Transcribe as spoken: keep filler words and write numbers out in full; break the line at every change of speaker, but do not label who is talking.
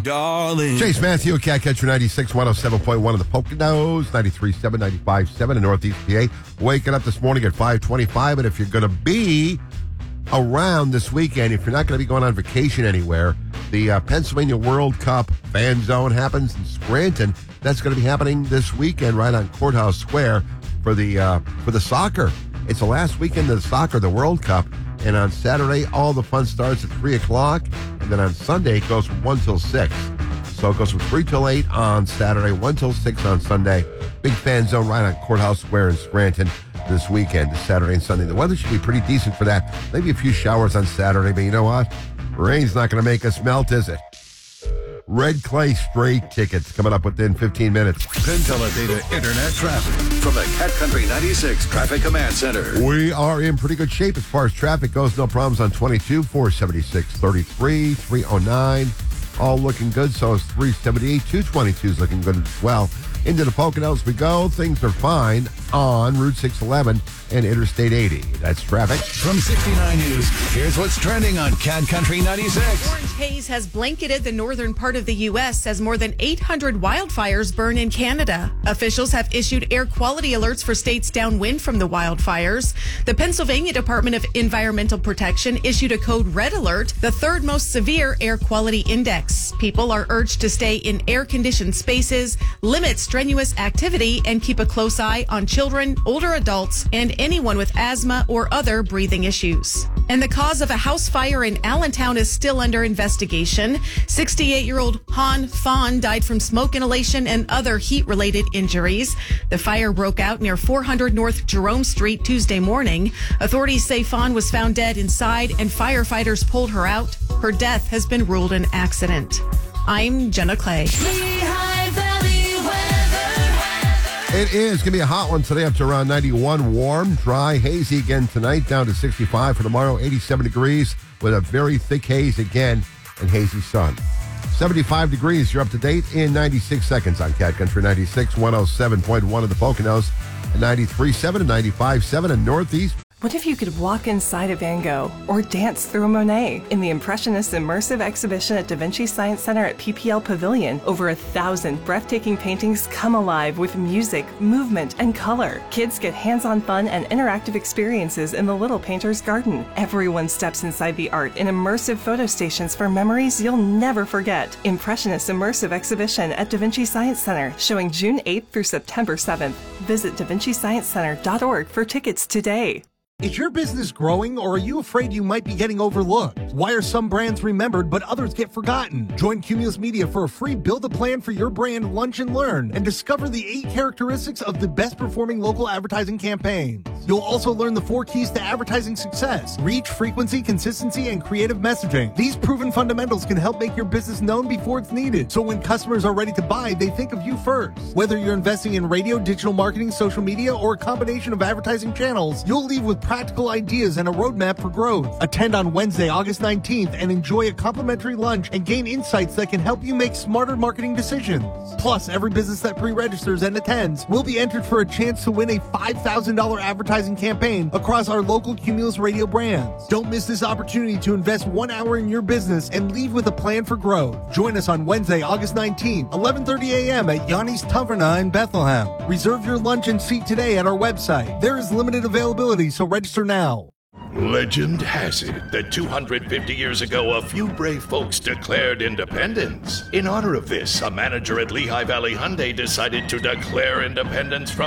darling.
Chase Matthew, Cat Catcher ninety-six, one oh seven point one of the Poconos, ninety-three point seven, ninety-five point seven in Northeast P A. Waking up this morning at five twenty-five, and if you're going to be around this weekend, if you're not going to be going on vacation anywhere, the uh, Pennsylvania World Cup Fan Zone happens in Scranton. That's going to be happening this weekend right on Courthouse Square for the uh, for the soccer. It's the last weekend of the soccer, the World Cup. And on Saturday, all the fun starts at three o'clock. And then on Sunday, it goes from one till six. So it goes from three till eight on Saturday, one till six on Sunday. Big Fan Zone right on Courthouse Square in Scranton this weekend, this Saturday and Sunday. The weather should be pretty decent for that. Maybe a few showers on Saturday, but you know what? Rain's not going to make us melt, is it? Red Clay Straight tickets coming up within fifteen minutes.
Penn Teledata Internet traffic from the Cat Country ninety-six Traffic Command Center.
We are in pretty good shape as far as traffic goes. No problems on twenty-two, four seventy-six, thirty-three, three oh nine. All looking good. So is three seventy-eight, two twenty-two is looking good as well. Into the Poconos we go. Things are fine on Route six eleven and Interstate eighty. That's traffic.
From sixty-nine News, here's what's trending on Cat Country ninety-six.
Orange haze has blanketed the northern part of the U S as more than eight hundred wildfires burn in Canada. Officials have issued air quality alerts for states downwind from the wildfires. The Pennsylvania Department of Environmental Protection issued a code red alert, the third most severe air quality index. People are urged to stay in air-conditioned spaces, limit strenuous activity, and keep a close eye on children, older adults, and anyone with asthma or other breathing issues. And the cause of a house fire in Allentown is still under investigation. sixty-eight-year-old Han Fawn died from smoke inhalation and other heat-related injuries. The fire broke out near four hundred North Jerome Street Tuesday morning. Authorities say Fawn was found dead inside and firefighters pulled her out. Her death has been ruled an accident. I'm Jenna Clay.
It is going to be a hot one today up to around ninety-one. Warm, dry, hazy again tonight, down to sixty-five for tomorrow, eighty-seven degrees with a very thick haze again and hazy sun. seventy-five degrees, you're up to date in ninety-six seconds on Cat Country ninety-six, one oh seven point one of the Poconos, and ninety-three point seven and ninety-five point seven in Northeast.
What if you could walk inside a Van Gogh or dance through a Monet? In the Impressionist Immersive Exhibition at Da Vinci Science Center at P P L Pavilion, over a thousand breathtaking paintings come alive with music, movement, and color. Kids get hands-on fun and interactive experiences in the Little Painter's Garden. Everyone steps inside the art in immersive photo stations for memories you'll never forget. Impressionist Immersive Exhibition at Da Vinci Science Center, showing June eighth through September seventh. Visit da vinci science center dot org for tickets today.
Is your business growing, or are you afraid you might be getting overlooked? Why are some brands remembered but others get forgotten? Join Cumulus Media for a free Build a Plan for Your Brand Lunch and Learn and discover the eight characteristics of the best performing local advertising campaigns. You'll also learn the four keys to advertising success: reach, frequency, consistency, and creative messaging. These proven fundamentals can help make your business known before it's needed, so when customers are ready to buy, they think of you first. Whether you're investing in radio, digital marketing, social media, or a combination of advertising channels, you'll leave with practical ideas and a roadmap for growth. Attend on Wednesday, August nineteenth, and enjoy a complimentary lunch and gain insights that can help you make smarter marketing decisions. Plus, every business that pre-registers and attends will be entered for a chance to win a five thousand dollars advertising campaign across our local Cumulus Radio brands. Don't miss this opportunity to invest one hour in your business and leave with a plan for growth. Join us on Wednesday, August nineteenth, eleven thirty a.m. at Yanni's Taverna in Bethlehem. Reserve your lunch and seat today at our website. There is limited availability, so register now.
Legend has it that two hundred fifty years ago, a few brave folks declared independence. In honor of this, a manager at Lehigh Valley Hyundai decided to declare independence from